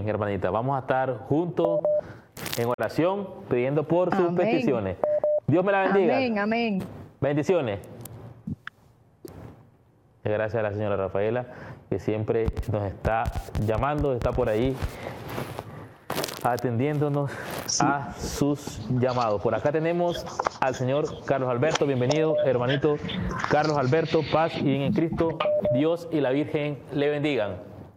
hermanita. Vamos a estar juntos en oración, pidiendo por sus peticiones. Dios me la bendiga. Amén, amén. Bendiciones. Gracias a la señora Rafaela, que siempre nos está llamando, está por ahí atendiéndonos a sus llamados. Por acá tenemos al señor Carlos Alberto. Bienvenido, hermanito Carlos Alberto. Paz y bien en Cristo. Dios y la Virgen le bendigan.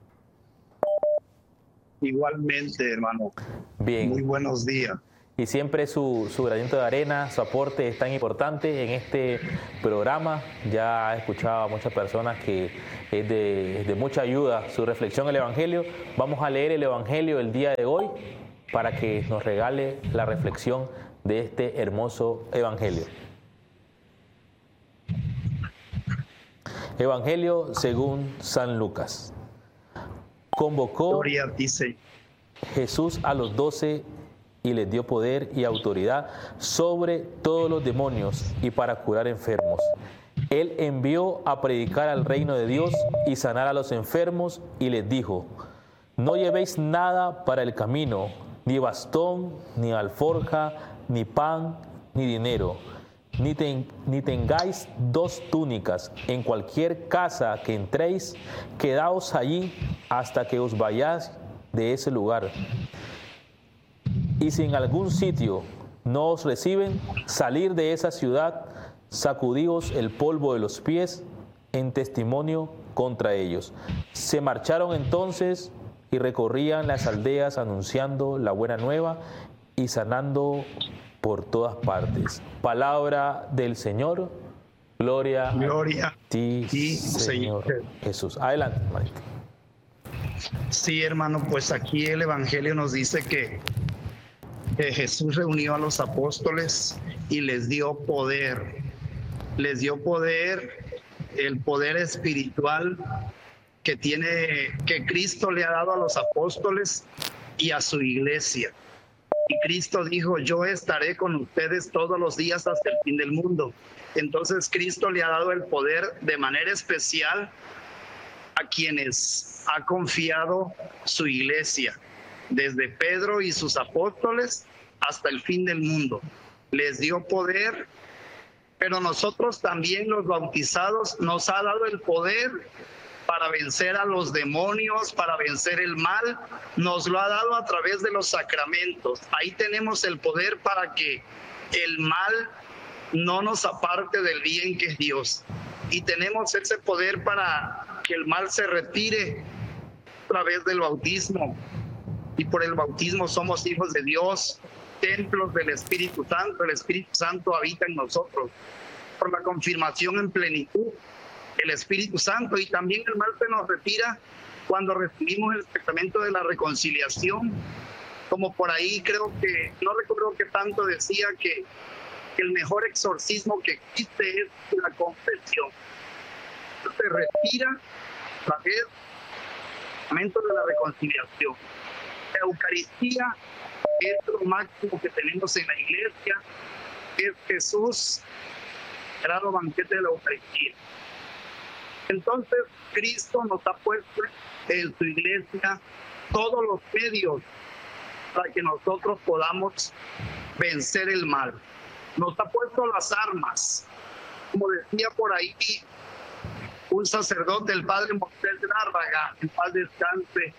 Igualmente, hermano. Bien. Muy buenos días. Y siempre su granito de arena, su aporte es tan importante en este programa. Ya he escuchado a muchas personas que es de mucha ayuda su reflexión en el Evangelio. Vamos a leer el Evangelio el día de hoy para que nos regale la reflexión de este hermoso Evangelio. Evangelio según San Lucas. Convocó Jesús a los 12 y les dio poder y autoridad sobre todos los demonios y para curar enfermos. Él envió a predicar al reino de Dios y sanar a los enfermos y les dijo: no llevéis nada para el camino, ni bastón, ni alforja, ni pan, ni dinero, ni tengáis 2 túnicas. En cualquier casa que entréis, quedaos allí hasta que os vayáis de ese lugar. Y si en algún sitio no os reciben, salir de esa ciudad, sacudíos el polvo de los pies en testimonio contra ellos. Se marcharon entonces y recorrían las aldeas anunciando la buena nueva y sanando por todas partes. Palabra del Señor. Gloria a ti, Señor Jesús. Adelante, hermanito. Sí, hermano, pues aquí el Evangelio nos dice que Jesús reunió a los apóstoles y les dio poder. Les dio poder, el poder espiritual que Cristo le ha dado a los apóstoles y a su iglesia. Y Cristo dijo: yo estaré con ustedes todos los días hasta el fin del mundo. Entonces Cristo le ha dado el poder de manera especial a quienes ha confiado su iglesia, desde Pedro y sus apóstoles hasta el fin del mundo. Les dio poder, pero nosotros también, los bautizados, nos ha dado el poder para vencer a los demonios, para vencer el mal. Nos lo ha dado a través de los sacramentos. Ahí tenemos el poder para que el mal no nos aparte del bien que es Dios. Y tenemos ese poder para que el mal se retire a través del bautismo. Y por el bautismo somos hijos de Dios, templos del Espíritu Santo. El Espíritu Santo habita en nosotros. Por la confirmación en plenitud, el Espíritu Santo. Y también el mal se nos retira cuando recibimos el sacramento de la reconciliación. Como por ahí no recuerdo que tanto decía que el mejor exorcismo que existe es la confesión. Se retira a través del sacramento de la reconciliación. La Eucaristía es lo máximo que tenemos en la iglesia, es Jesús, el sagrado banquete de la Eucaristía. Entonces Cristo nos ha puesto en su iglesia todos los medios para que nosotros podamos vencer el mal. Nos ha puesto las armas. Como decía por ahí un sacerdote, el padre Moisés Lárraga, en paz descanse: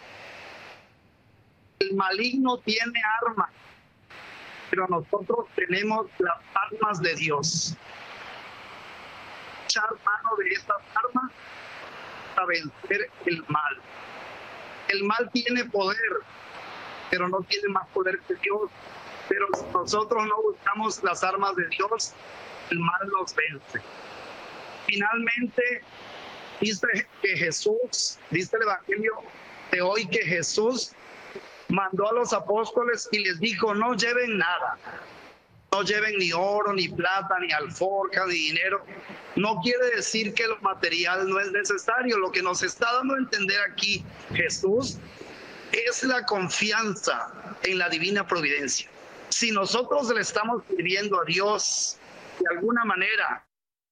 el maligno tiene armas, pero nosotros tenemos las armas de Dios. Echar mano de estas armas para vencer el mal. El mal tiene poder, pero no tiene más poder que Dios. Pero si nosotros no buscamos las armas de Dios, el mal nos vence. Finalmente, dice el Evangelio de hoy, que Jesús mandó a los apóstoles y les dijo: no lleven nada. No lleven ni oro, ni plata, ni alforja, ni dinero. No quiere decir que lo material no es necesario. Lo que nos está dando a entender aquí Jesús es la confianza en la divina providencia. Si nosotros le estamos pidiendo a Dios de alguna manera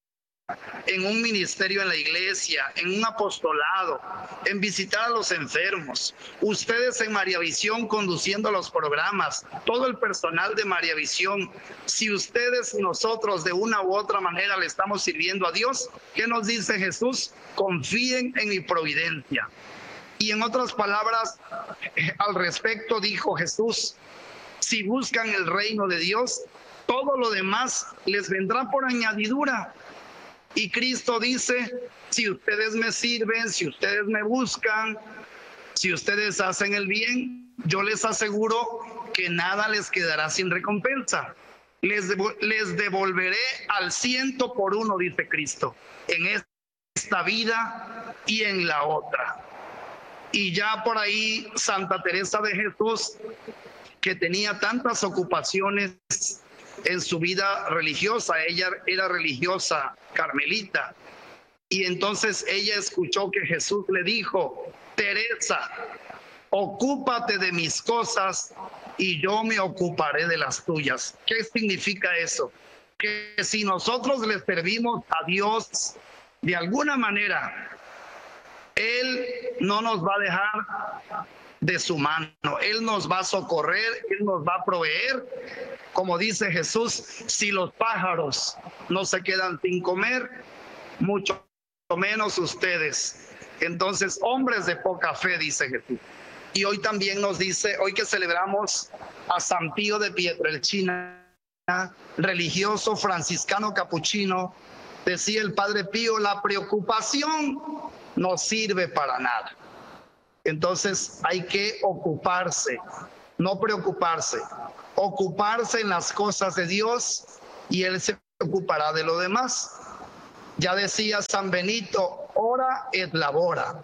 en un ministerio en la iglesia, en un apostolado, en visitar a los enfermos, ustedes en María Visión conduciendo los programas, todo el personal de María Visión, si ustedes y nosotros de una u otra manera le estamos sirviendo a Dios, ¿qué nos dice Jesús? Confíen en mi providencia. Y en otras palabras, al respecto dijo Jesús, si buscan el reino de Dios, todo lo demás les vendrá por añadidura. Y Cristo dice, si ustedes me sirven, si ustedes me buscan, si ustedes hacen el bien, yo les aseguro que nada les quedará sin recompensa. Les devolveré al 100 por 1, dice Cristo, en esta vida y en la otra. Y ya por ahí Santa Teresa de Jesús, que tenía tantas ocupaciones en su vida religiosa, ella era religiosa carmelita, y entonces ella escuchó que Jesús le dijo, Teresa, ocúpate de mis cosas y yo me ocuparé de las tuyas. ¿Qué significa eso? Que si nosotros le servimos a Dios de alguna manera, Él no nos va a dejar de su mano, Él nos va a socorrer, Él nos va a proveer. Como dice Jesús, si los pájaros no se quedan sin comer, mucho menos ustedes. Entonces, hombres de poca fe, dice Jesús. Y hoy también nos dice, hoy que celebramos a San Pío de Pietrelcina, religioso franciscano capuchino, decía el Padre Pío, la preocupación no sirve para nada. Entonces hay que ocuparse, no preocuparse, ocuparse en las cosas de Dios y Él se ocupará de lo demás. Ya decía San Benito, ora et labora,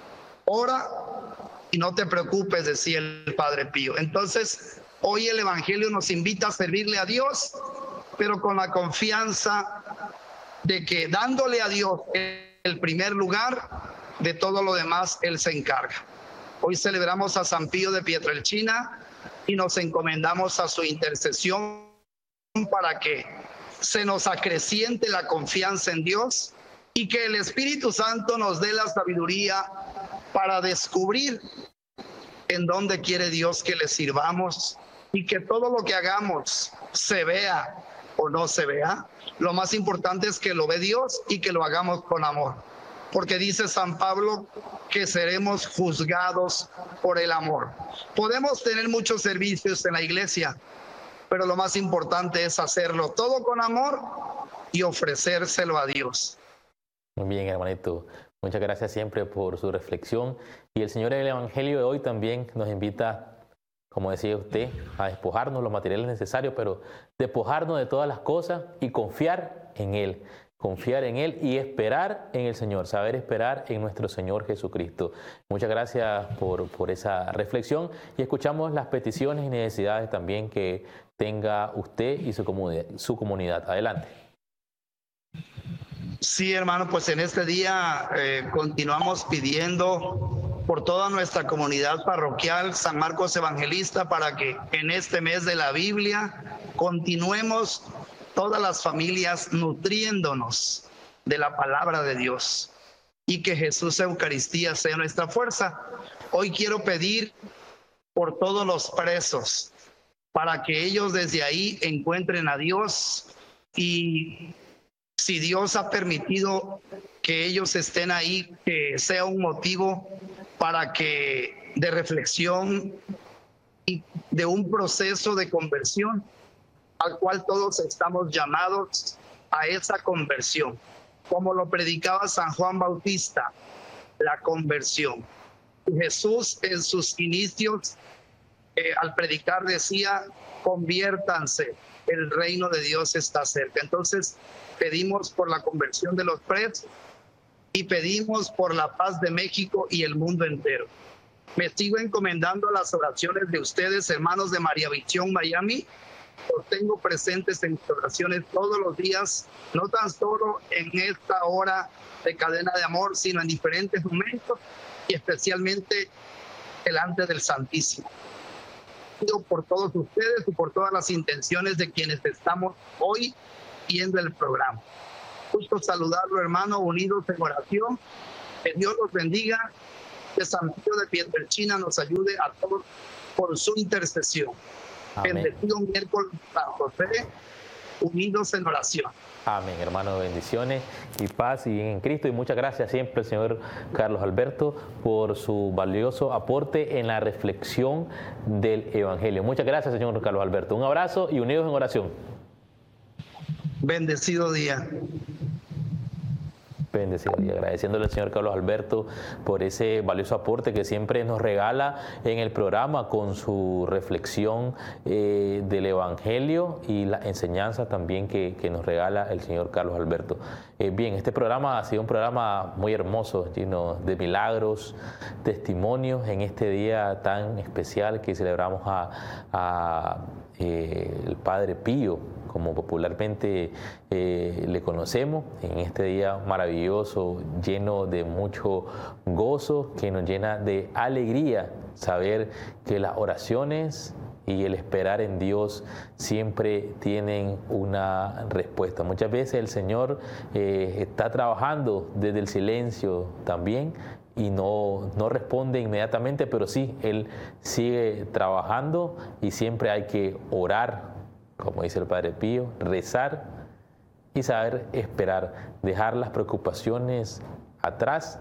ora y no te preocupes, decía el Padre Pío. Entonces hoy el Evangelio nos invita a servirle a Dios, pero con la confianza de que dándole a Dios el primer lugar, de todo lo demás Él se encarga. Hoy celebramos a San Pío de Pietrelcina y nos encomendamos a su intercesión para que se nos acreciente la confianza en Dios y que el Espíritu Santo nos dé la sabiduría para descubrir en dónde quiere Dios que le sirvamos y que todo lo que hagamos, se vea o no se vea, lo más importante es que lo ve Dios y que lo hagamos con amor. Porque dice San Pablo que seremos juzgados por el amor. Podemos tener muchos servicios en la iglesia, pero lo más importante es hacerlo todo con amor y ofrecérselo a Dios. Muy bien, hermanito. Muchas gracias siempre por su reflexión. Y el Señor en el Evangelio de hoy también nos invita, como decía usted, a despojarnos los materiales necesarios, pero despojarnos de todas las cosas y confiar en Él. Confiar en Él y esperar en el Señor, saber esperar en nuestro Señor Jesucristo. Muchas gracias por esa reflexión y escuchamos las peticiones y necesidades también que tenga usted y su comunidad. Adelante. Sí, hermano, pues en este día continuamos pidiendo por toda nuestra comunidad parroquial San Marcos Evangelista para que en este mes de la Biblia continuemos todas las familias nutriéndonos de la palabra de Dios y que Jesús Eucaristía sea nuestra fuerza. Hoy quiero pedir por todos los presos para que ellos desde ahí encuentren a Dios y si Dios ha permitido que ellos estén ahí, que sea un motivo para que de reflexión y de un proceso de conversión al cual todos estamos llamados a esa conversión, como lo predicaba San Juan Bautista, la conversión. Jesús en sus inicios al predicar decía, conviértanse, el reino de Dios está cerca. Entonces pedimos por la conversión de los presos y pedimos por la paz de México y el mundo entero. Me sigo encomendando las oraciones de ustedes, hermanos de María Visión Miami. Los tengo presentes en mis oraciones todos los días, no tan solo en esta hora de cadena de amor, sino en diferentes momentos y especialmente delante del Santísimo. Pido por todos ustedes y por todas las intenciones de quienes estamos hoy viendo el programa. gusto saludarlo, hermano, unidos en oración. Que Dios los bendiga. Que San Pío de Pietrelcina nos ayude a todos por su intercesión. Amén. Bendecido miércoles San José, unidos en oración. Amén, hermano, bendiciones y paz y en Cristo. Y muchas gracias siempre, señor Carlos Alberto, por su valioso aporte en la reflexión del Evangelio. Muchas gracias, señor Carlos Alberto. Un abrazo y unidos en oración. Bendecido día. Bendecido y agradeciéndole al señor Carlos Alberto por ese valioso aporte que siempre nos regala en el programa con su reflexión del Evangelio y la enseñanza también que nos regala el señor Carlos Alberto. Bien, este programa ha sido un programa muy hermoso, lleno de milagros, testimonios en este día tan especial que celebramos el Padre Pío, como popularmente le conocemos, en este día maravilloso, lleno de mucho gozo, que nos llena de alegría saber que las oraciones y el esperar en Dios siempre tienen una respuesta. Muchas veces el Señor está trabajando desde el silencio también, y no responde inmediatamente, pero sí, Él sigue trabajando y siempre hay que orar, como dice el Padre Pío, rezar y saber esperar, dejar las preocupaciones atrás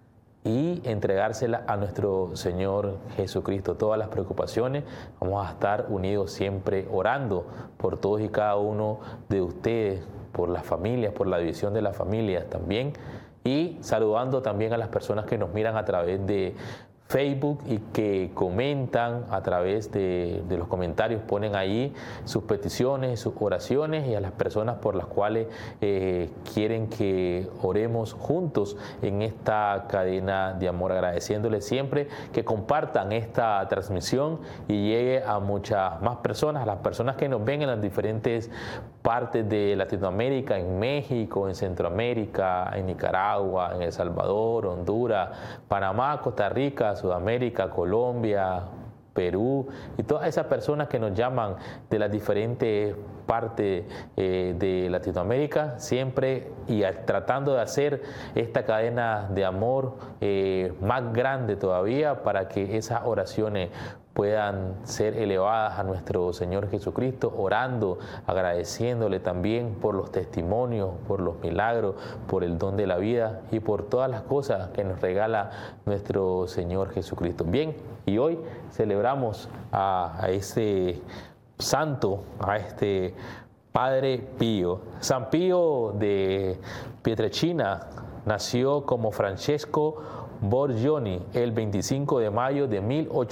y entregárselas a nuestro Señor Jesucristo. Todas las preocupaciones, vamos a estar unidos siempre orando por todos y cada uno de ustedes, por las familias, por la división de las familias también, y saludando también a las personas que nos miran a través de Facebook y que comentan a través de los comentarios, ponen ahí sus peticiones, sus oraciones, y a las personas por las cuales quieren que oremos juntos en esta cadena de amor, agradeciéndoles siempre que compartan esta transmisión y llegue a muchas más personas, a las personas que nos ven en las diferentes partes de Latinoamérica, en México, en Centroamérica, en Nicaragua, en El Salvador, Honduras, Panamá, Costa Rica, Sudamérica, Colombia, Perú, y todas esas personas que nos llaman de las diferentes partes de Latinoamérica, siempre y tratando de hacer esta cadena de amor más grande todavía, para que esas oraciones puedan ser elevadas a nuestro Señor Jesucristo, orando, agradeciéndole también por los testimonios, por los milagros, por el don de la vida y por todas las cosas que nos regala nuestro Señor Jesucristo. Bien, y hoy celebramos a ese santo, a este Padre Pío. San Pío de Pietrelcina nació como Francesco Borgioni el 25 de mayo de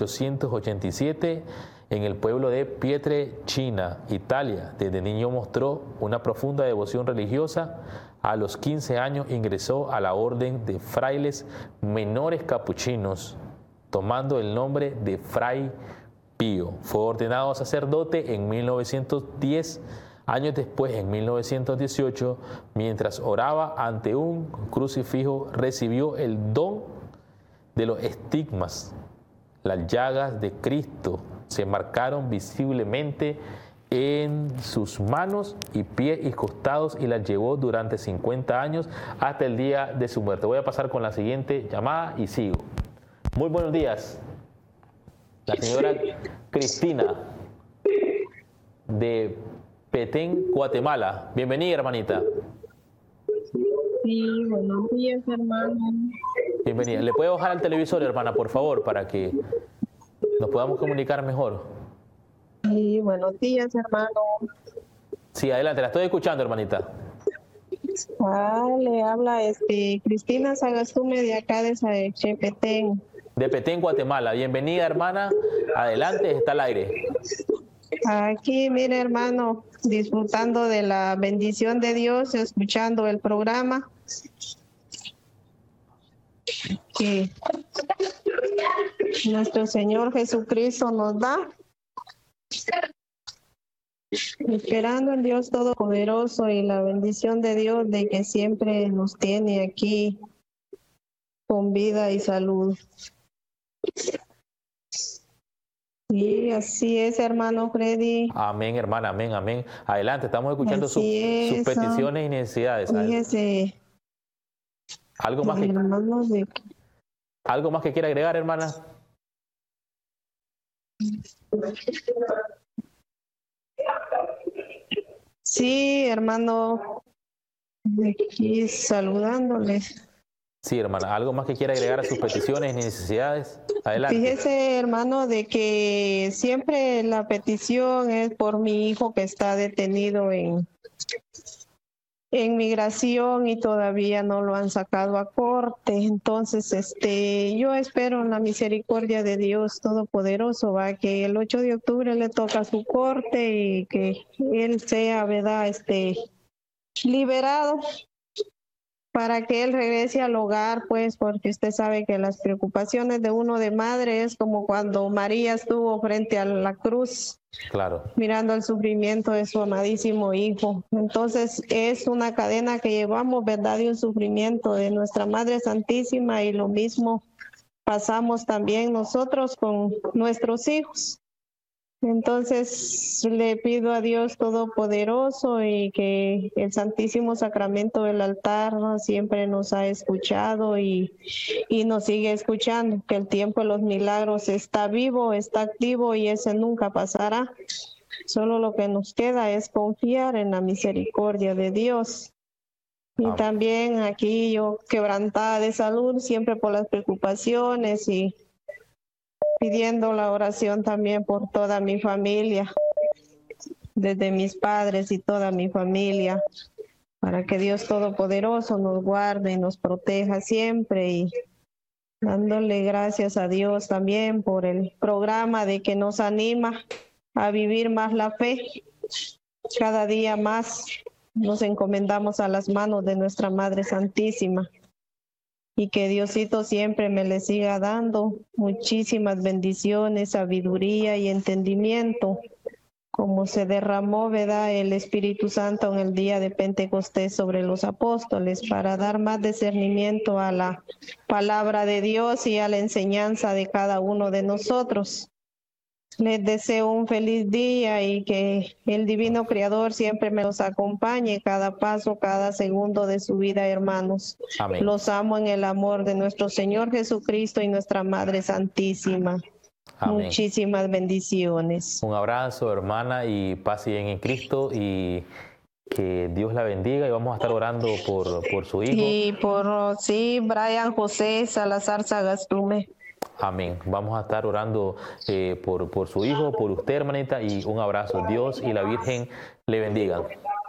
1887 en el pueblo de Pietrelcina, Italia. Desde niño mostró una profunda devoción religiosa. A los 15 años ingresó a la orden de frailes menores capuchinos, tomando el nombre de Fray Pío. Fue ordenado sacerdote en 1910. Años después, en 1918, mientras oraba ante un crucifijo, recibió el don de los estigmas. Las llagas de Cristo se marcaron visiblemente en sus manos y pies y costados, y las llevó durante 50 años hasta el día de su muerte. Voy a pasar con la siguiente llamada y sigo. Muy buenos días. La señora Cristina de Petén, Guatemala. Bienvenida, hermanita. Sí, buenos días, hermano. Bienvenida. ¿Le puede bajar al televisor, hermana, por favor, para que nos podamos comunicar mejor? Sí, buenos días, hermano. Sí, adelante, la estoy escuchando, hermanita. Le habla Cristina Sagastume de acá de Petén. De Petén, Guatemala. Bienvenida, hermana. Adelante, está al aire. Aquí, mire, hermano, disfrutando de la bendición de Dios, escuchando el programa que nuestro Señor Jesucristo nos da, esperando en Dios Todopoderoso y la bendición de Dios de que siempre nos tiene aquí con vida y salud. Sí, así es, hermano Freddy. Amén, hermana, amén, amén. Adelante, estamos escuchando sus Así es. peticiones y necesidades. Fíjese, ¿Algo más que, hermanos, algo más que quiera agregar, hermana? sí, hermano, aquí saludándoles. Sí, hermana, ¿algo más que quiera agregar a sus peticiones y necesidades? Adelante. Fíjese, hermano, de que siempre la petición es por mi hijo que está detenido en migración y todavía no lo han sacado a corte. Entonces, yo espero en la misericordia de Dios Todopoderoso, va, que el 8 de octubre le toca su corte y que él sea, ¿verdad?, liberado para que él regrese al hogar, pues, porque usted sabe que las preocupaciones de uno de madre es como cuando María estuvo frente a la cruz. Claro. Mirando el sufrimiento de su amadísimo hijo. Entonces es una cadena que llevamos, ¿verdad? De un sufrimiento de nuestra Madre Santísima, y lo mismo pasamos también nosotros con nuestros hijos. Entonces le pido a Dios Todopoderoso y que el Santísimo Sacramento del altar siempre nos ha escuchado y nos sigue escuchando, que el tiempo de los milagros está vivo, está activo y ese nunca pasará. Solo lo que nos queda es confiar en la misericordia de Dios. Y también aquí yo quebrantada de salud, siempre por las preocupaciones y pidiendo la oración también por toda mi familia, desde mis padres y toda mi familia, para que Dios Todopoderoso nos guarde y nos proteja siempre, y dándole gracias a Dios también por el programa de que nos anima a vivir más la fe. Cada día más nos encomendamos a las manos de nuestra Madre Santísima. Y que Diosito siempre me le siga dando muchísimas bendiciones, sabiduría y entendimiento, como se derramó, ¿verdad?, el Espíritu Santo en el día de Pentecostés sobre los apóstoles, para dar más discernimiento a la palabra de Dios y a la enseñanza de cada uno de nosotros. Les deseo un feliz día y que el Divino Creador siempre me los acompañe cada paso, cada segundo de su vida, hermanos. Amén. Los amo en el amor de nuestro Señor Jesucristo y nuestra Madre Santísima. Amén. Muchísimas bendiciones. Un abrazo, hermana, y paz y bien en Cristo, y que Dios la bendiga, y vamos a estar orando por su hijo. Sí, Brian José Salazar Sagastume. Amén. Vamos a estar orando por su hijo, por usted, hermanita, y un abrazo. Dios y la Virgen le bendigan.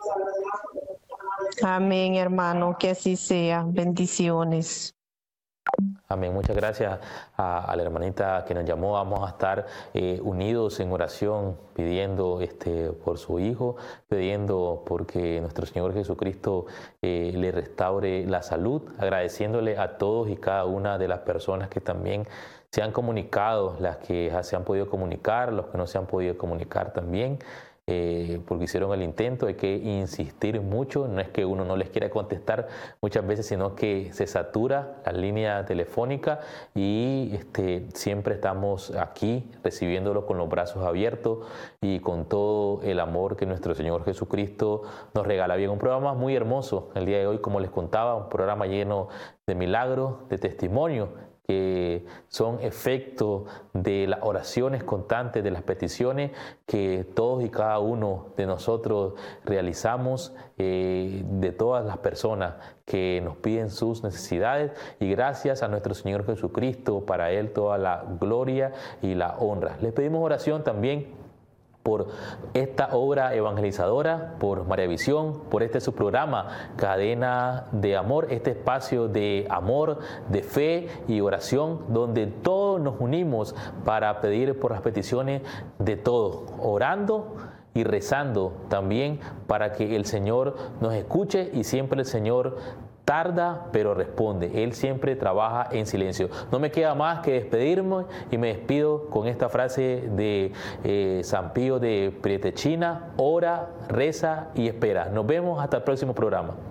Amén, hermano, que así sea. Bendiciones. Amén. Muchas gracias a la hermanita que nos llamó. Vamos a estar unidos en oración, pidiendo por su hijo, pidiendo porque nuestro Señor Jesucristo le restaure la salud, agradeciéndole a todos y cada una de las personas que también se han comunicado, las que se han podido comunicar, los que no se han podido comunicar también. Porque hicieron el intento. Hay que insistir mucho, no es que uno no les quiera contestar muchas veces, sino que se satura la línea telefónica, y siempre estamos aquí recibiéndolo con los brazos abiertos y con todo el amor que nuestro Señor Jesucristo nos regala. Bien, un programa muy hermoso el día de hoy, como les contaba, un programa lleno de milagros, de testimonio, que son efecto de las oraciones constantes, de las peticiones que todos y cada uno de nosotros realizamos, de todas las personas que nos piden sus necesidades, y gracias a nuestro Señor Jesucristo, para Él toda la gloria y la honra. Les pedimos oración también por esta obra evangelizadora, por María Visión, por su programa Cadena de Amor, este espacio de amor, de fe y oración, donde todos nos unimos para pedir por las peticiones de todos, orando y rezando también para que el Señor nos escuche, y siempre el Señor tarda, pero responde. Él siempre trabaja en silencio. No me queda más que despedirme, y me despido con esta frase de San Pío de Pietrelcina: ora, reza y espera. Nos vemos hasta el próximo programa.